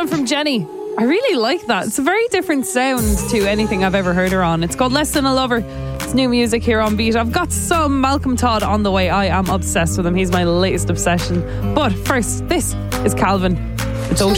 one from Jenny. I really like that. It's a very different sound to anything I've ever heard her on. It's called Less Than a Lover. It's new music here on Beat. I've got some Malcolm Todd on the way. I am obsessed with him. He's my latest obsession. But first, this is Calvin. It's